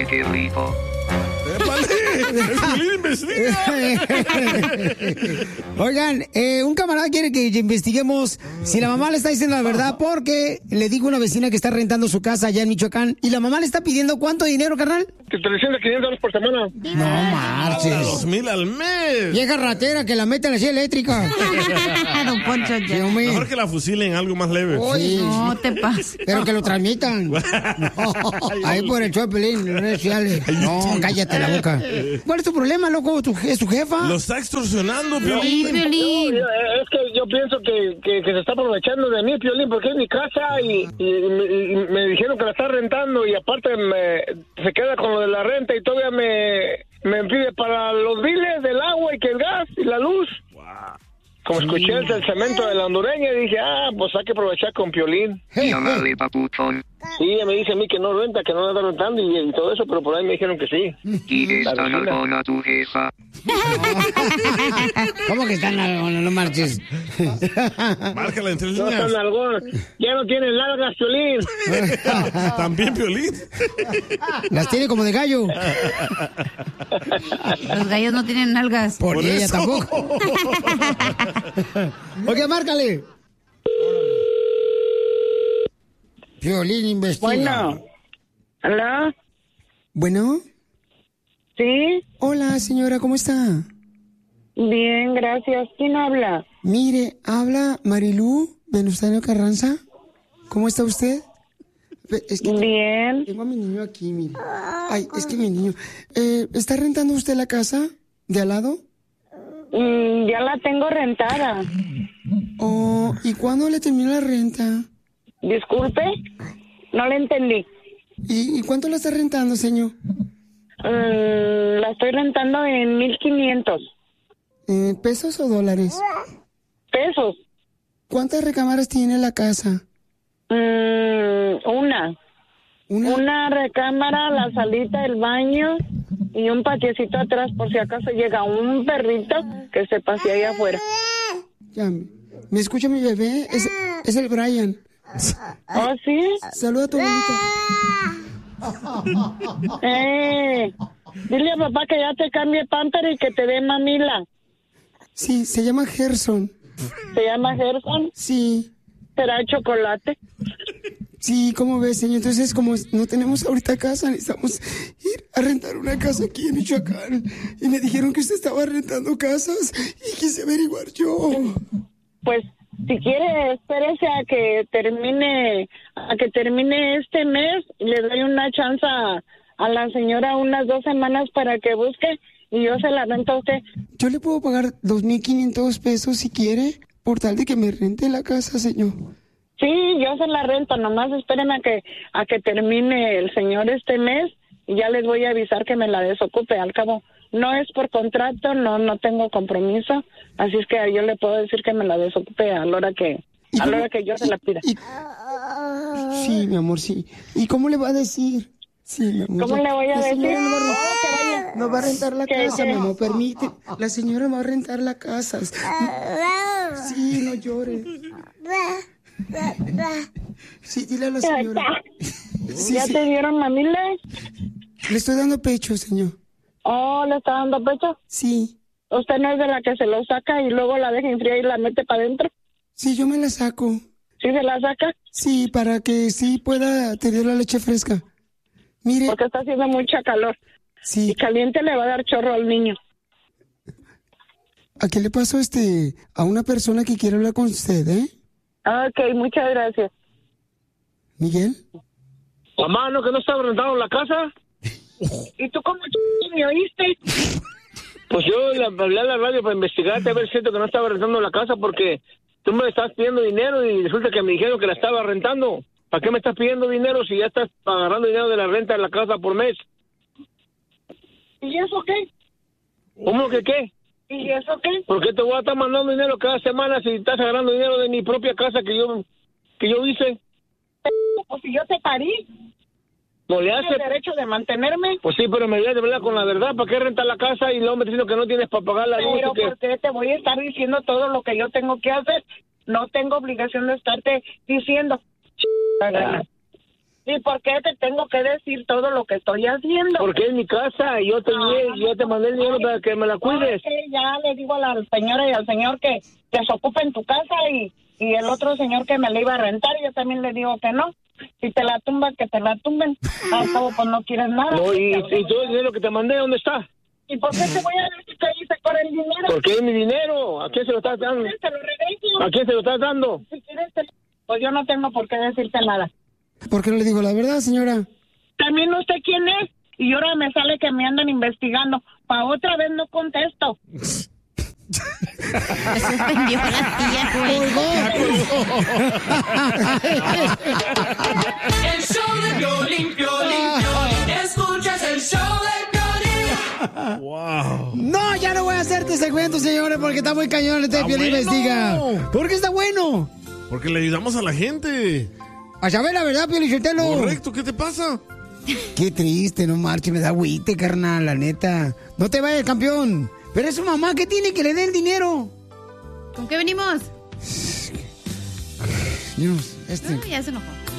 qué rico. Oigan, un camarada quiere que investiguemos si la mamá le está diciendo la verdad porque le dijo una vecina que está rentando su casa allá en Michoacán y la mamá le está pidiendo ¿cuánto dinero, carnal? $300 por semana. No marches. 2,000 al mes. Vieja ratera que la mete en la silla eléctrica. Don Poncho, ya. Mejor que la fusilen algo más leve. Sí. No te pases. Pero que lo transmitan. Ahí por el show de Pelín, en redes sociales. No, cállate la boca. ¿Cuál es tu problema, loco? ¿Es tu jefa? Lo está extorsionando, Piolín. Sí, Piolín. Es que yo pienso que se está aprovechando de mí, Piolín, porque es mi casa y me dijeron que la está rentando y aparte se queda con lo de la renta y todavía me pide para los biles del agua y que el gas y la luz. Como escuché el cemento de la hondureña, dije, pues hay que aprovechar con Piolín. Llámale, papuchón. Sí, ella me dice a mí que no renta, que no anda rentando y todo eso, pero por ahí me dijeron que sí. Y está nalgona tu jefa. ¿Cómo que están nalgona? No marches. Márcala en 3 No líneas. está nalgón. Ya no tiene largas, Piolín. También, Piolín. Las tiene como de gallo. Los gallos no tienen nalgas. Por ella eso. tampoco. Oye, márcale. Piolín investiga. Bueno. ¿Aló? Bueno. ¿Sí? Hola, señora, ¿cómo está? Bien, gracias. ¿Quién habla? Mire, habla Marilú Venustiano Carranza. ¿Cómo está usted? Es que Bien. tengo a mi niño aquí, mire. Ay, es que mi niño. ¿Está rentando usted la casa de al lado? Ya la tengo rentada. Oh, ¿y cuándo le termina la renta? Disculpe, no le entendí. ¿Y cuánto la está rentando, señor? La estoy rentando en 1,500. ¿Pesos o dólares? Pesos. ¿Cuántas recámaras tiene la casa? Una recámara, la salita, el baño y un patiecito atrás por si acaso llega un perrito que se pasea ahí afuera. Ya, ¿me escucha mi bebé? Es el Brian. ¿Oh, sí? Saluda a tu abuelito. Dile a papá que ya te cambie pamper y que te dé mamila. Sí, se llama Gerson. ¿Se llama Gerson? Sí. ¿Será chocolate? Sí, ¿cómo ves, señor? Entonces, como no tenemos ahorita casa, necesitamos ir a rentar una casa aquí en Michoacán. Y me dijeron que usted estaba rentando casas y quise averiguar yo. Pues, si quiere, espérese a que termine este mes. Le doy una chance a la señora unas 2 semanas para que busque y yo se la rento a usted. Yo le puedo pagar 2,500 pesos si quiere, por tal de que me rente la casa, señor. Sí, yo se la rento, nomás espérenme a que termine el señor este mes y ya les voy a avisar que me la desocupe. Al cabo, no es por contrato, no tengo compromiso, así es que yo le puedo decir que me la desocupe a la hora que yo se la pida. Sí, mi amor, sí. ¿Y cómo le va a decir? Sí, mi amor. ¿Cómo le voy a decir? No va a rentar la casa, mi amor, permite. La señora va a rentar la casa. Sí, no llores. Sí, dile a la señora. Sí, ¿Ya te dieron mamila? Le estoy dando pecho, señor. Oh, ¿le está dando pecho? Sí. ¿Usted no es de la que se lo saca y luego la deja enfriar y la mete para adentro? Sí, yo me la saco. ¿Sí se la saca? Sí, para que sí pueda tener la leche fresca. Mire. Porque está haciendo mucha calor. Sí. Y caliente le va a dar chorro al niño. ¿A qué le pasó a una persona que quiere hablar con usted, Ok, muchas gracias. ¿Miguel? Mamá, ¿no que no estaba rentando la casa? ¿Y tú cómo me oíste? Pues yo le hablé a la radio para investigarte a ver si es cierto que no estaba rentando la casa porque tú me estás pidiendo dinero y resulta que me dijeron que la estaba rentando. ¿Para qué me estás pidiendo dinero si ya estás agarrando dinero de la renta de la casa por mes? ¿Y eso qué? ¿Cómo que qué? ¿Y eso qué? ¿Por qué te voy a estar mandando dinero cada semana si estás agarrando dinero de mi propia casa que yo hice? Pues si yo te parí. ¿No le ¿Tienes hace? derecho de mantenerme? Pues sí, pero me debes de hablar con la verdad. ¿Para qué rentar la casa y luego me diciendo que no tienes para pagar la luz? Pero ¿por qué te voy a estar diciendo todo lo que yo tengo que hacer? No tengo obligación de estarte diciendo. ¿Y por qué te tengo que decir todo lo que estoy haciendo? Porque es mi casa y yo te mandé el dinero para que me la cuides. Ya le digo a la señora y al señor que se ocupen tu casa y el otro señor que me la iba a rentar, yo también le digo que no. Si te la tumban, que te la tumben. Al cabo, pues no quieres nada. No, y todo el dinero que te mandé, ¿dónde está? ¿Y por qué te voy a decir que hice con el dinero? Porque es mi dinero. ¿A quién se lo estás dando? Te lo regreso. ¿A quién se lo estás dando? Si quieres, pues yo no tengo por qué decirte nada. ¿Por qué no le digo la verdad, señora? También no sé quién es. Y ahora me sale que me andan investigando. Pa' otra vez no contesto. Se suspendió la tía, güey. El show de Piolín, escuchas el show de Piolín. Wow. No, ya no voy a hacer este segmento, señores, porque está muy cañón este Piolín Investiga. ¿Por qué está bueno? Porque le ayudamos a la gente. A saber la verdad, Piolín Sotelo. Correcto, ¿qué te pasa? Qué triste, no marche, me da agüite, carnal, la neta. No te vayas, campeón. Pero es su mamá, ¿qué tiene que le dé el dinero? ¿Con qué venimos? Dios, No, ya se enojó.